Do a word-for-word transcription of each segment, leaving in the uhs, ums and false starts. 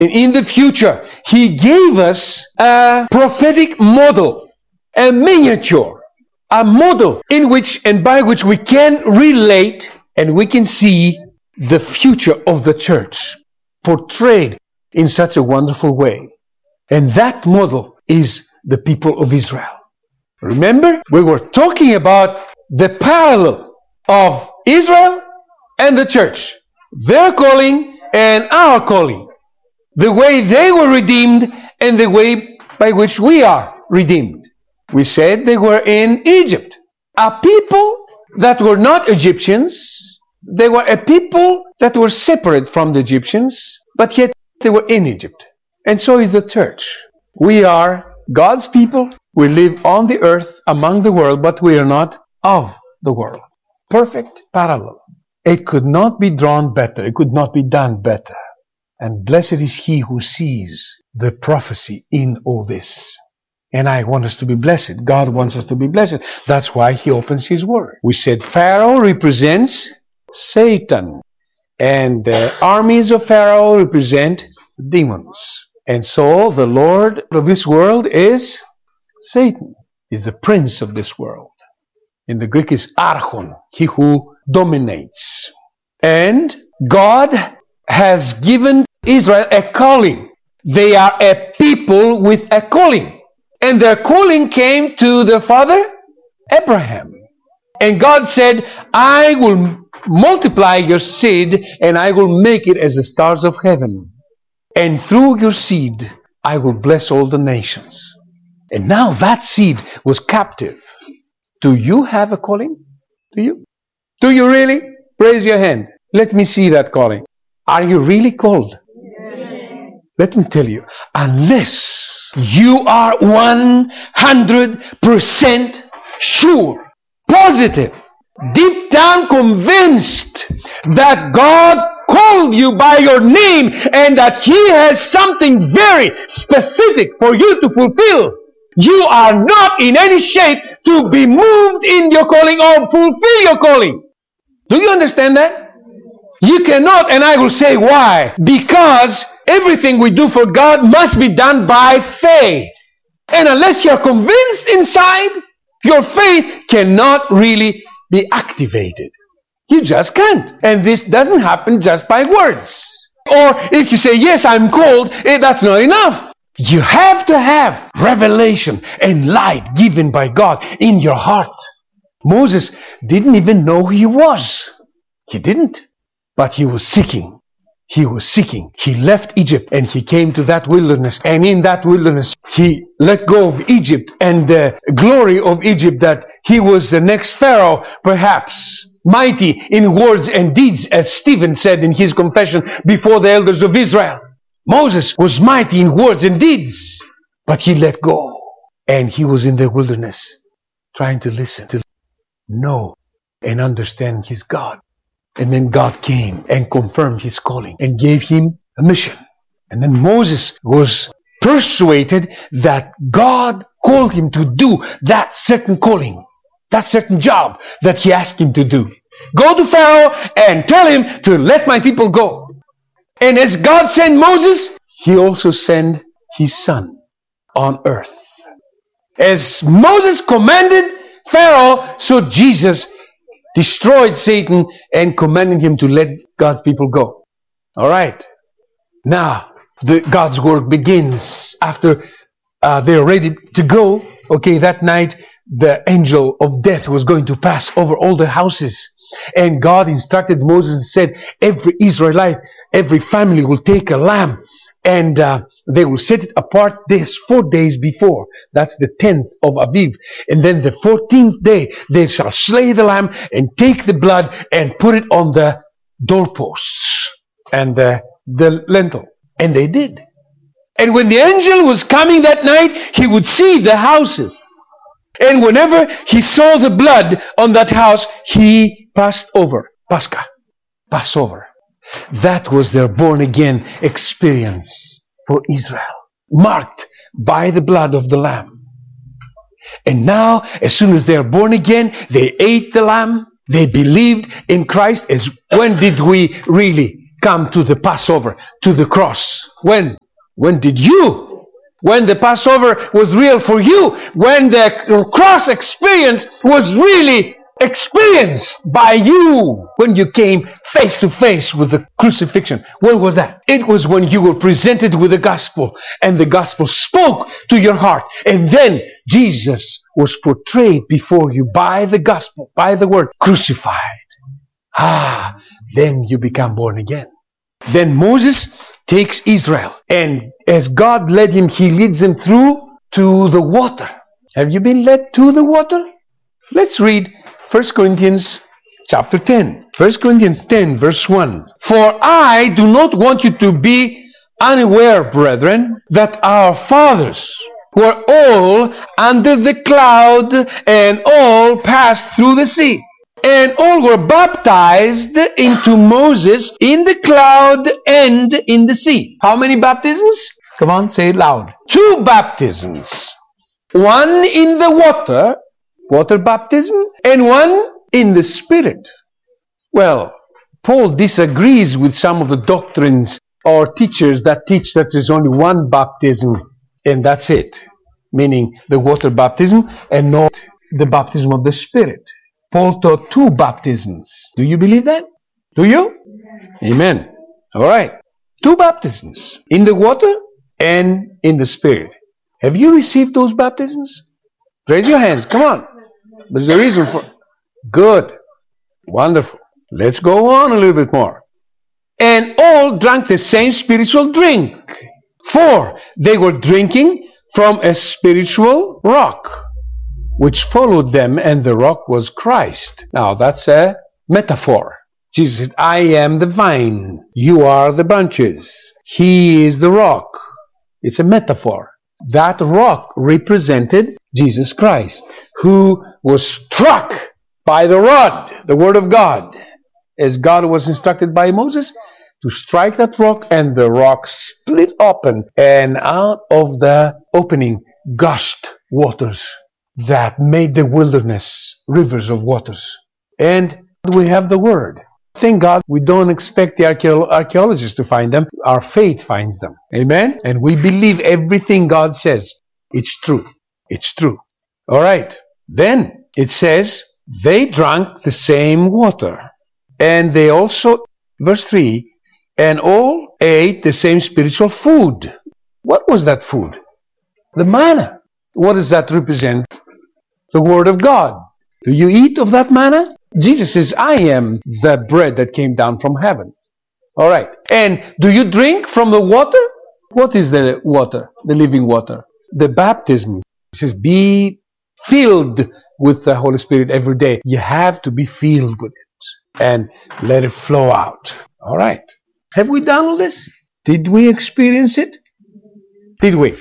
in the future, He gave us a prophetic model, a miniature, a model in which and by which we can relate and we can see the future of the church portrayed in such a wonderful way. And that model is the people of Israel. Remember, we were talking about the parallel of Israel and the church. Their calling and our calling. The way they were redeemed and the way by which we are redeemed. We said they were in Egypt. A people that were not Egyptians. They were a people that were separate from the Egyptians, but yet they were in Egypt. And so is the church. We are God's people. We live on the earth among the world, but we are not of the world. Perfect parallel. It could not be drawn better. It could not be done better. And blessed is he who sees the prophecy in all this. And I want us to be blessed. God wants us to be blessed. That's why He opens His Word. We said Pharaoh represents Satan. And the armies of Pharaoh represent demons. And so the Lord of this world is Satan. Is the prince of this world. In the Greek is Archon, he who dominates. And God has given Israel a calling. They are a people with a calling. And their calling came to their father Abraham. And God said, I will multiply your seed and I will make it as the stars of heaven. And through your seed, I will bless all the nations. And now that seed was captive. Do you have a calling? Do you? Do you really? Raise your hand. Let me see that calling. Are you really called? Yes. Let me tell you, unless you are one hundred percent sure, positive, deep down convinced that God called you by your name and that He has something very specific for you to fulfill, you are not in any shape to be moved in your calling or fulfill your calling. Do you understand that? You cannot, and I will say why. Because everything we do for God must be done by faith. And unless you are convinced inside, your faith cannot really be activated. You just can't. And this doesn't happen just by words. Or if you say, yes, I'm called, eh, that's not enough. You have to have revelation and light given by God in your heart. Moses didn't even know who he was. He didn't. But he was seeking. He was seeking. He left Egypt and he came to that wilderness. And in that wilderness, he let go of Egypt and the glory of Egypt, that he was the next Pharaoh, perhaps mighty in words and deeds, as Stephen said in his confession before the elders of Israel. Moses was mighty in words and deeds, but he let go. And he was in the wilderness trying to listen, to know and understand his God. And then God came and confirmed his calling and gave him a mission. And then Moses was persuaded that God called him to do that certain calling, that certain job that he asked him to do. Go to Pharaoh and tell him to let my people go. And as God sent Moses, He also sent His Son on earth. As Moses commanded Pharaoh, so Jesus destroyed Satan and commanded him to let God's people go. Alright. Now, the, God's work begins after uh, they're ready to go. Okay, that night, the angel of death was going to pass over all the houses. And God instructed Moses and said, every Israelite, every family will take a lamb and uh, they will set it apart this four days before. That's the tenth of Aviv. And then the fourteenth day, they shall slay the lamb and take the blood and put it on the doorposts and the, the lintel. And they did. And when the angel was coming that night, he would see the houses. And whenever he saw the blood on that house, he passed over. Pascha. Passover. That was their born-again experience for Israel. Marked by the blood of the Lamb. And now, as soon as they are born again, they ate the Lamb. They believed in Christ. As when did we really come to the Passover, to the cross? When? When did you? When the Passover was real for you? When the cross experience was really experienced by you? When you came face to face with the crucifixion? When was that? It was when you were presented with the gospel, and the gospel spoke to your heart, and then Jesus was portrayed before you by the gospel, by the word, crucified. Ah, then you become born again. Then Moses takes Israel, and as God led him, he leads them through to the water. Have you been led to the water? Let's read First Corinthians chapter ten. First Corinthians ten, verse one. For I do not want you to be unaware, brethren, that our fathers were all under the cloud, and all passed through the sea, and all were baptized into Moses in the cloud and in the sea. How many baptisms? Come on, say it loud. Two baptisms. One in the water, water baptism, and one in the Spirit. Well, Paul disagrees with some of the doctrines or teachers that teach that there's only one baptism and that's it, meaning the water baptism and not the baptism of the Spirit. Paul taught two baptisms. Do you believe that? Do you? Amen. All right. Two baptisms, in the water and in the Spirit. Have you received those baptisms? Raise your hands. Come on. There's a reason for it. Good. Wonderful. Let's go on a little bit more. And all drank the same spiritual drink, for they were drinking from a spiritual rock, which followed them, and the rock was Christ. Now that's a metaphor. Jesus said, I am the vine, you are the branches. He is the rock. It's a metaphor. That rock represented Jesus Christ, who was struck by the rod, the word of God, as God was instructed by Moses to strike that rock, and the rock split open, and out of the opening gushed waters that made the wilderness rivers of waters. And we have the word. Thank God we don't expect the archaeo- archaeologists to find them. Our faith finds them. Amen? And we believe everything God says. It's true. It's true. All right. Then it says, they drank the same water. And they also, verse three, and all ate the same spiritual food. What was that food? The manna. What does that represent? The word of God. Do you eat of that manna? Jesus says, I am the bread that came down from heaven. All right. And do you drink from the water? What is the water? The living water. The baptism. It says, be filled with the Holy Spirit every day. You have to be filled with it and let it flow out. All right. Have we done all this? Did we experience it? Did we?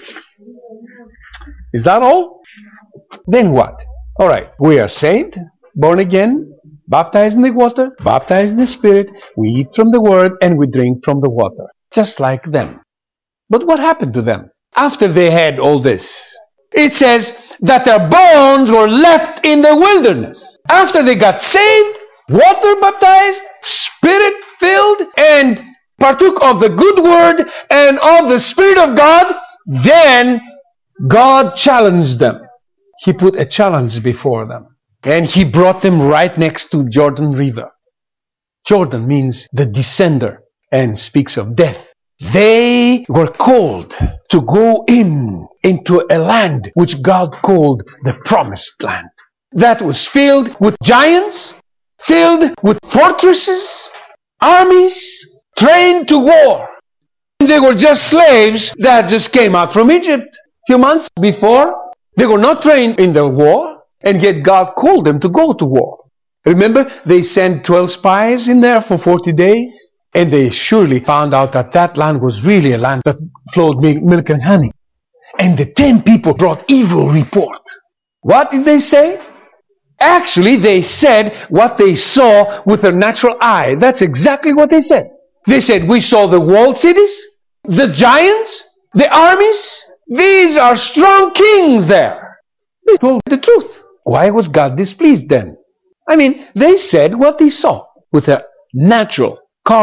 Is that all? Then what? All right. We are saved, born again, baptized in the water, baptized in the Spirit. We eat from the Word and we drink from the water, just like them. But what happened to them after they had all this? It says that their bones were left in the wilderness. After they got saved, water baptized, Spirit filled, and partook of the good Word and of the Spirit of God, then God challenged them. He put a challenge before them. And He brought them right next to Jordan River. Jordan means the descender and speaks of death. They were called to go in into a land which God called the promised land. That was filled with giants, filled with fortresses, armies, trained to war. They were just slaves that just came out from Egypt a few months before. They were not trained in the war, and yet God called them to go to war. Remember, they sent twelve spies in there for forty days, and they surely found out that that land was really a land that flowed milk and honey. And the ten people brought evil report. What did they say? Actually, they said what they saw with their natural eye. That's exactly what they said. They said, we saw the walled cities, the giants, the armies. These are strong kings there. They told the truth. Why was God displeased then? I mean, they said what they saw with their natural, carnal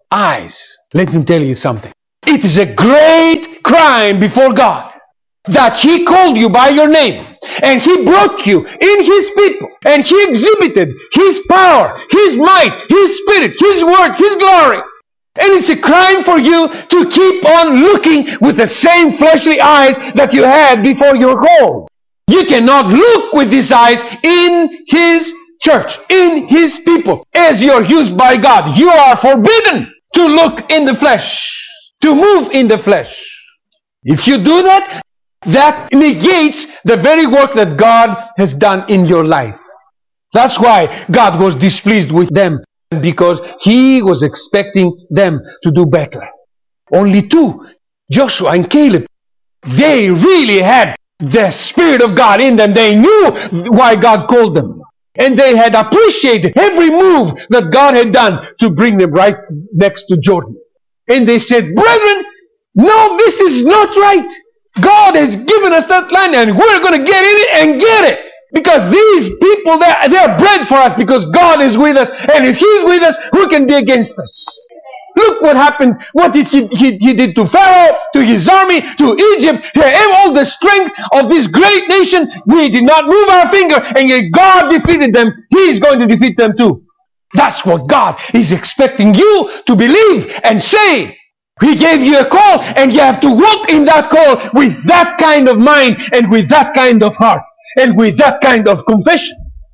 eyes. Let me tell you something. It is a great crime before God that He called you by your name and He brought you in His people and He exhibited His power, His might, His spirit, His word, His glory. And it's a crime for you to keep on looking with the same fleshly eyes that you had before you were called. You cannot look with these eyes in His church, in His people, as you're used by God. You are forbidden to look in the flesh, to move in the flesh. If you do that, that negates the very work that God has done in your life. That's why God was displeased with them, because He was expecting them to do better. Only two, Joshua and Caleb, they really had the Spirit of God in them. They knew why God called them. And they had appreciated every move that God had done to bring them right next to Jordan. And they said, brethren, no, this is not right. God has given us that land and we're going to get in it and get it. Because these people, they're, they're bread for us because God is with us. And if He's with us, who can be against us? Look what happened, what did he, he, he did to Pharaoh, to his army, to Egypt. He had all the strength of this great nation. We did not move our finger, and yet God defeated them. He is going to defeat them too. That's what God is expecting you to believe and say. He gave you a call, and you have to walk in that call with that kind of mind, and with that kind of heart, and with that kind of confession.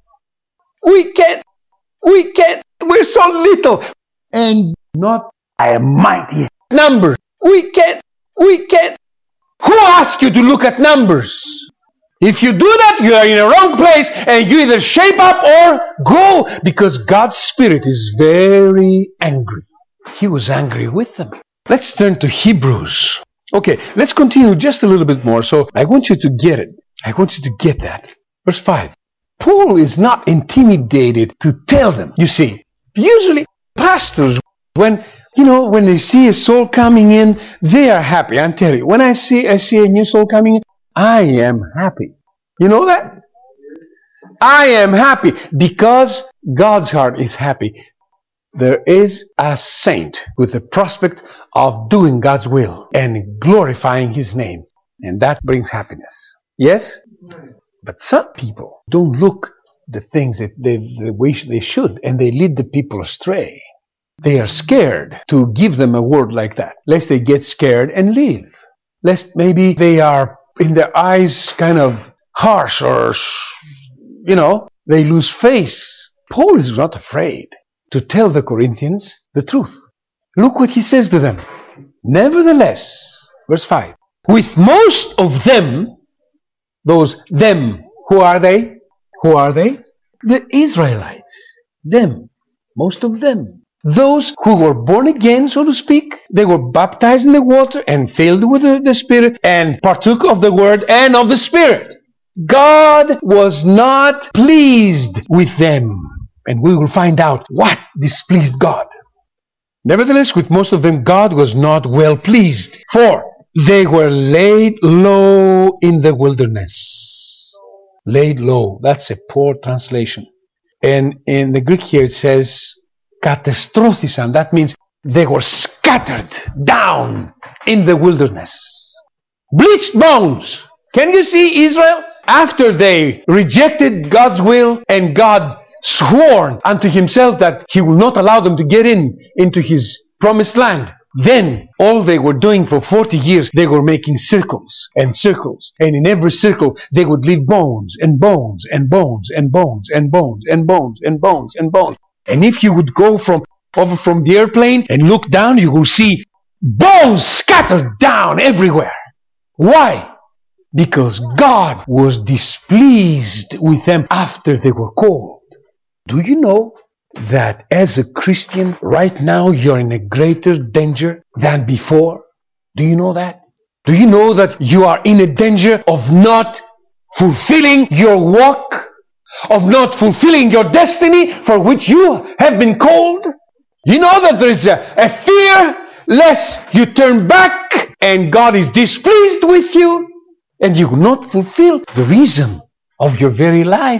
We can't, we can't, we're so little, and not a mighty number. We can't, we can't. Who asked you to look at numbers? If you do that, you are in a wrong place, and you either shape up or go, because God's Spirit is very angry. He was angry with them. Let's turn to Hebrews. Okay, let's continue just a little bit more. So I want you to get it. I want you to get that. Verse five. Paul is not intimidated to tell them. You see, usually pastors, when, you know, when they see a soul coming in, they are happy. I tell you, when I see, I see a new soul coming in, I am happy. You know that? I am happy because God's heart is happy. There is a saint with the prospect of doing God's will and glorifying His name. And that brings happiness. Yes? But some people don't look the things that they, the way they should, and they lead the people astray. They are scared to give them a word like that, lest they get scared and leave. Lest maybe they are, in their eyes, kind of harsh, or, you know, they lose face. Paul is not afraid to tell the Corinthians the truth. Look what he says to them. Nevertheless, verse five, with most of them, those them, who are they? Who are they? The Israelites. Them. Most of them. Those who were born again, so to speak, they were baptized in the water and filled with the, the Spirit and partook of the Word and of the Spirit. God was not pleased with them. And we will find out what displeased God. Nevertheless, with most of them, God was not well pleased, for they were laid low in the wilderness. Laid low. That's a poor translation. And in the Greek here it says, katastrophisan. That means they were scattered down in the wilderness. Bleached bones. Can you see Israel? After they rejected God's will and God sworn unto Himself that He will not allow them to get in into His promised land. Then, all they were doing for forty years, they were making circles and circles. And in every circle, they would leave bones and bones and bones and bones and bones and bones and bones and bones. And if you would go from over from the airplane and look down, you will see bones scattered down everywhere. Why? Because God was displeased with them after they were called. Do you know that as a Christian, right now you're in a greater danger than before? Do you know that? Do you know that you are in a danger of not fulfilling your walk? Of not fulfilling your destiny for which you have been called? You know that there is a, a fear lest you turn back and God is displeased with you and you will not fulfill the reason of your very life.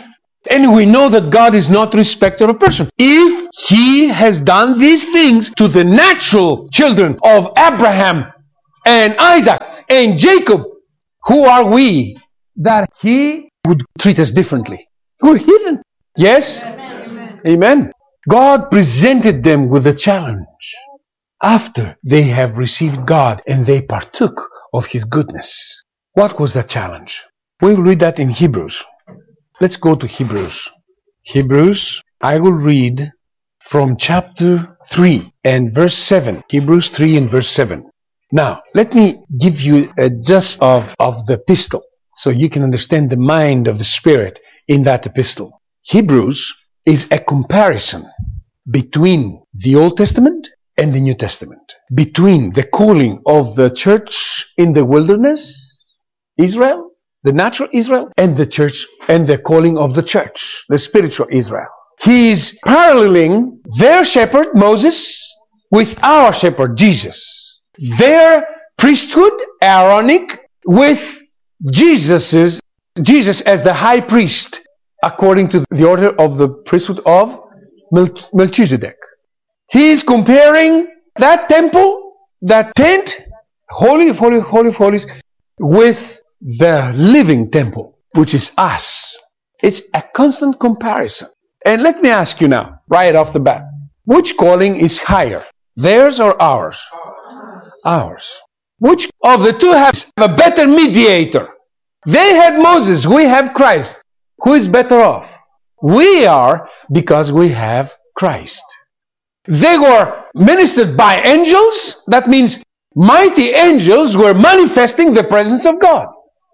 And we know that God is not respecter of person. If He has done these things to the natural children of Abraham and Isaac and Jacob, who are we that He would treat us differently? We're heathen. Yes? Amen. Amen. God presented them with a challenge after they have received God and they partook of His goodness. What was the challenge? We will read that in Hebrews. Let's go to Hebrews. Hebrews, I will read from chapter three and verse seven. Hebrews three and verse seven. Now, let me give you a gist of, of the epistle so you can understand the mind of the Spirit in that epistle. Hebrews is a comparison between the Old Testament and the New Testament. Between the calling of the church in the wilderness, Israel, the natural Israel, and the church, and the calling of the church, the spiritual Israel. He is paralleling their shepherd, Moses, with our shepherd, Jesus. Their priesthood, Aaronic, with Jesus's, Jesus as the high priest, according to the order of the priesthood of Melchizedek. He is comparing that temple, that tent, holy of holy, holy of holies, with the living temple, which is us. It's a constant comparison. And let me ask you now, right off the bat, which calling is higher? Theirs or ours? Ours. Which of the two has a better mediator? They had Moses, we have Christ. Who is better off? We are, because we have Christ. They were ministered by angels. That means mighty angels were manifesting the presence of God.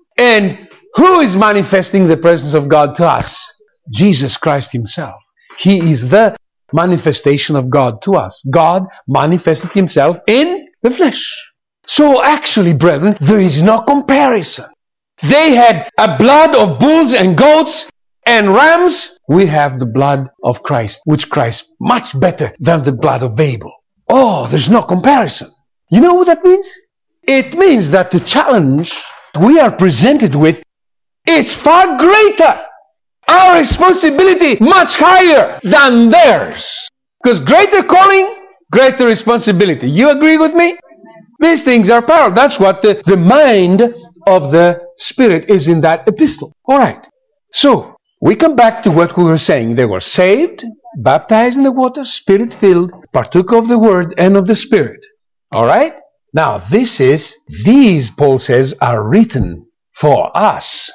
And who is manifesting the presence of God to us? Jesus Christ Himself. He is the manifestation of God to us. God manifested Himself in the flesh. So actually, brethren, there is no comparison. They had a blood of bulls and goats and rams. We have the blood of Christ, which Christ much better than the blood of Abel. Oh, there's no comparison. You know what that means? It means that the challenge we are presented with, it's far greater. Our responsibility much higher than theirs. Because greater calling, greater responsibility. You agree with me? These things are powerful. That's what the, the mind of the Spirit is in that epistle. Alright. So, we come back to what we were saying. They were saved, baptized in the water, Spirit-filled, partook of the Word and of the Spirit. Alright? Now, this is, these, Paul says, are written for us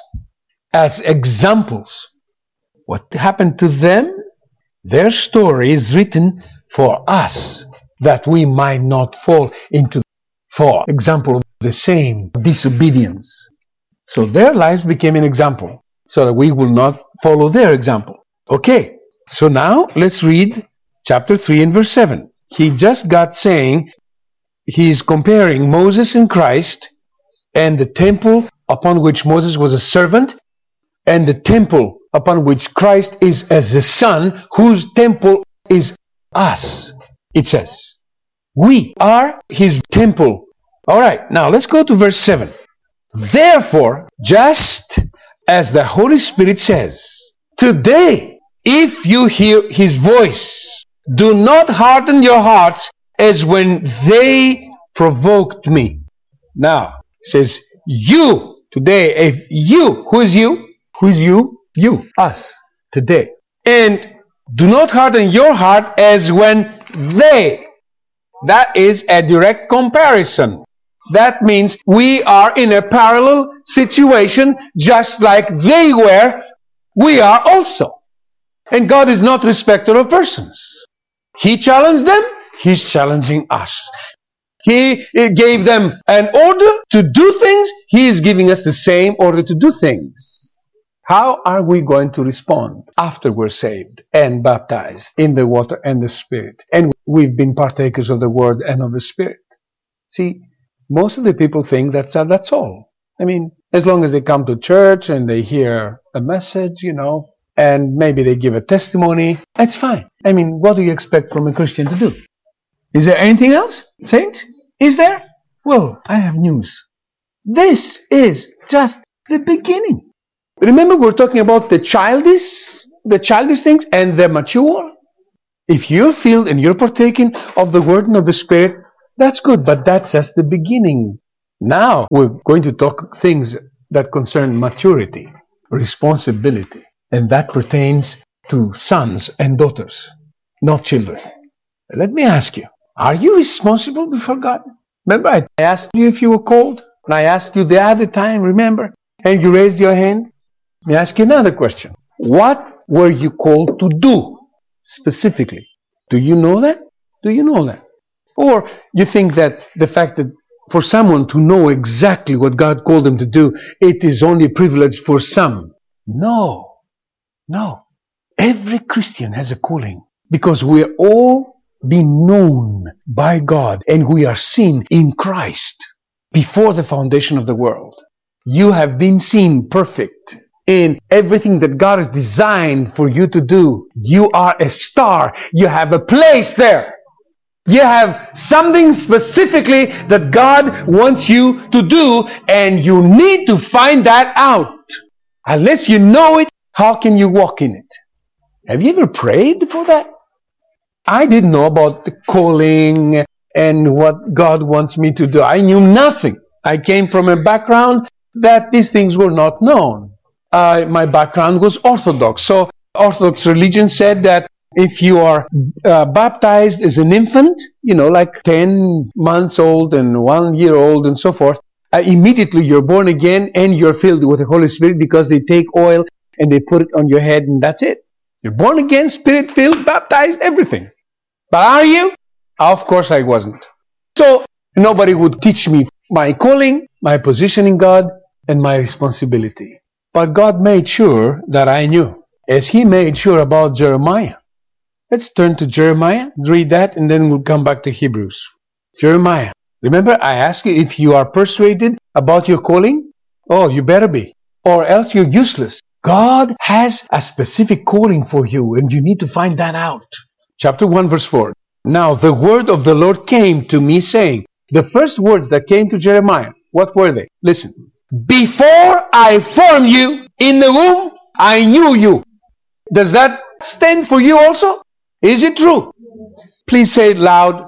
as examples. What happened to them? Their story is written for us, that we might not fall into, for example, the same disobedience. So their lives became an example, so that we will not follow their example. Okay, so now let's read chapter three and verse seven. He just got saying, he is comparing Moses and Christ, and the temple upon which Moses was a servant, and the temple upon which Christ is as a son, whose temple is us. It says, we are His temple. Alright, now let's go to verse seven. Therefore, just as the Holy Spirit says, today, if you hear His voice, do not harden your hearts as when they provoked me. Now, it says, you, today, if you, who is you? Who is you? You, us, today. And do not harden your heart as when they. That is a direct comparison. That means we are in a parallel situation, just like they were, we are also. And God is not respecter of persons. He challenged them, He's challenging us. He gave them an order to do things, He is giving us the same order to do things. How are we going to respond after we're saved and baptized in the water and the Spirit? And we've been partakers of the Word and of the Spirit. See, most of the people think that's, uh, that's all. I mean, as long as they come to church and they hear a message, you know, and maybe they give a testimony, that's fine. I mean, what do you expect from a Christian to do? Is there anything else, saints? Is there? Well, I have news. This is just the beginning. Remember, we're talking about the childish the childish things and the mature. If you're filled and you're partaking of the Word and of the Spirit, that's good, but that's just the beginning. Now we're going to talk things that concern maturity, responsibility, and that pertains to sons and daughters, not children. Let me ask you, are you responsible before God? Remember, I asked you if you were called, and I asked you the other time, remember, and you raised your hand. Let me ask you another question. What were you called to do specifically? Do you know that? Do you know that? Or you think that the fact that for someone to know exactly what God called them to do, it is only a privilege for some? No. No. Every Christian has a calling because we are all being known by God and we are seen in Christ before the foundation of the world. You have been seen perfect in everything that God has designed for you to do. You are a star. You have a place there. You have something specifically that God wants you to do, and you need to find that out. Unless you know it, how can you walk in it? Have you ever prayed for that? I didn't know about the calling and what God wants me to do. I knew nothing. I came from a background that these things were not known. Uh, my background was Orthodox. So Orthodox religion said that if you are uh, baptized as an infant, you know, like ten months old and one year old and so forth, uh, immediately you're born again and you're filled with the Holy Spirit because they take oil and they put it on your head and that's it. You're born again, Spirit-filled, baptized, everything. But are you? Of course I wasn't. So nobody would teach me my calling, my position in God, and my responsibility. But God made sure that I knew, as He made sure about Jeremiah. Let's turn to Jeremiah, read that, and then we'll come back to Hebrews. Jeremiah. Remember, I asked you if you are persuaded about your calling? Oh, you better be, or else you're useless. God has a specific calling for you, and you need to find that out. Chapter one, verse four. Now the word of the Lord came to me, saying, the first words that came to Jeremiah, what were they? Listen. Before I formed you in the womb, I knew you. Does that stand for you also? Is it true? Please say it loud.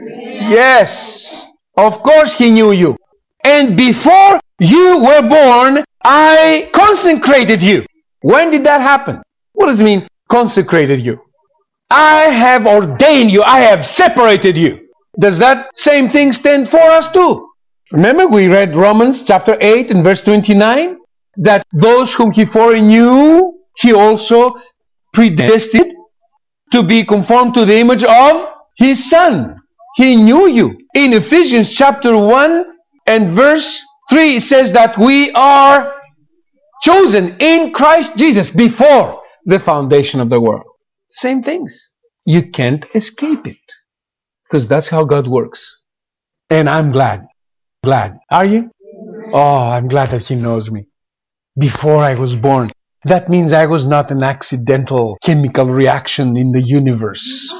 Yes. Of course He knew you. And before you were born, I consecrated you. When did that happen? What does it mean, consecrated you? I have ordained you. I have separated you. Does that same thing stand for us too? Remember we read Romans chapter eight and verse twenty-nine? That those whom He foreknew, He also predestined to be conformed to the image of His Son. He knew you. In Ephesians chapter one and verse three, it says that we are chosen in Christ Jesus before the foundation of the world. Same things. You can't escape it. Because that's how God works. And I'm glad. Glad. Are you? Oh, I'm glad that He knows me. Before I was born. That means I was not an accidental chemical reaction in the universe.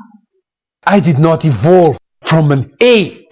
I did not evolve from an ape.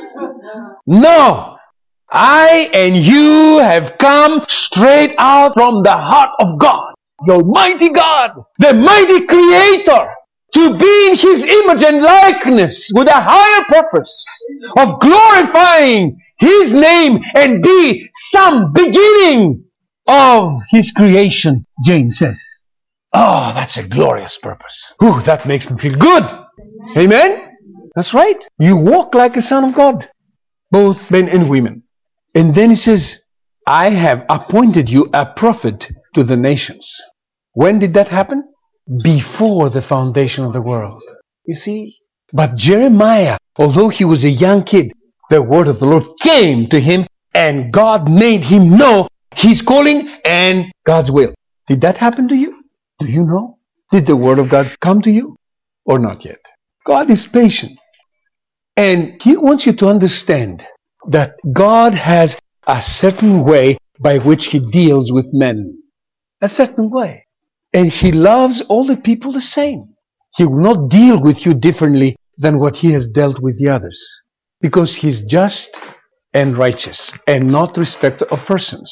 No! I and you have come straight out from the heart of God. The Almighty God. The mighty Creator. To be in His image and likeness with a higher purpose of glorifying His name and be some beginning of His creation, James says. Oh, that's a glorious purpose. Ooh, that makes me feel good. Amen? That's right. You walk like a son of God, both men and women. And then he says, I have appointed you a prophet to the nations. When did that happen? Before the foundation of the world. You see? But Jeremiah, although he was a young kid, the word of the Lord came to him and God made him know his calling and God's will. Did that happen to you? Do you know? Did the word of God come to you? Or not yet? God is patient. And He wants you to understand that God has a certain way by which He deals with men. A certain way. And He loves all the people the same. He will not deal with you differently than what He has dealt with the others. Because He's just and righteous and not respecter of persons.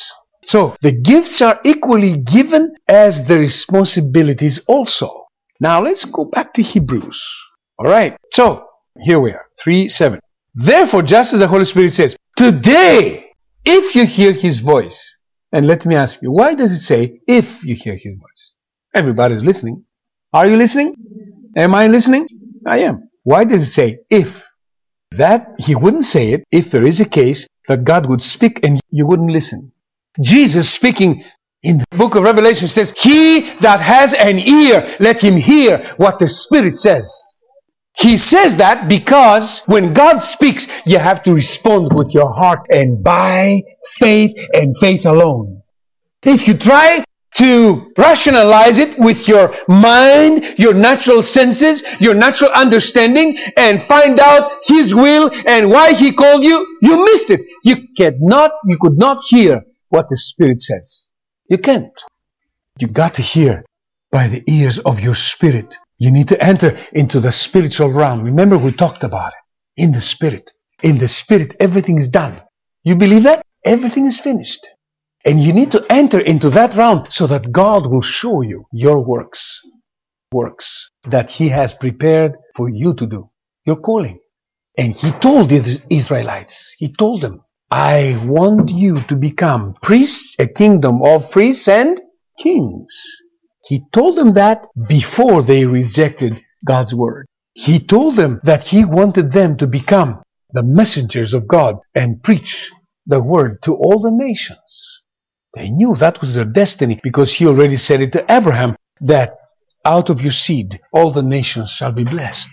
So the gifts are equally given as the responsibilities also. Now let's go back to Hebrews. Alright, so here we are, three seven. Therefore, just as the Holy Spirit says, today, if you hear His voice, and let me ask you, why does it say, if you hear His voice? Everybody's listening. Are you listening? Am I listening? I am. Why does it say, if? That, He wouldn't say it if there is a case that God would speak and you wouldn't listen. Jesus speaking in the book of Revelation says, he that has an ear, let him hear what the Spirit says. He says that because when God speaks, you have to respond with your heart and by faith and faith alone. If you try to rationalize it with your mind, your natural senses, your natural understanding, and find out His will and why He called you, you missed it. You cannot, you could not hear what the Spirit says. You can't. You got to hear by the ears of your spirit. You need to enter into the spiritual realm. Remember, we talked about it. In the Spirit. In the Spirit, everything is done. You believe that? Everything is finished. And you need to enter into that realm so that God will show you your works. Works that He has prepared for you to do. Your calling. And He told the Israelites, He told them, I want you to become priests, a kingdom of priests and kings. He told them that before they rejected God's word. He told them that He wanted them to become the messengers of God and preach the word to all the nations. They knew that was their destiny because He already said it to Abraham that out of your seed all the nations shall be blessed.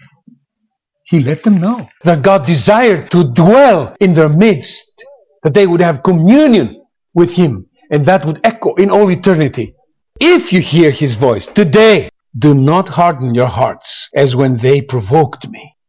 He let them know that God desired to dwell in their midst, that they would have communion with Him, and that would echo in all eternity. If you hear His voice today, do not harden your hearts as when they provoked me.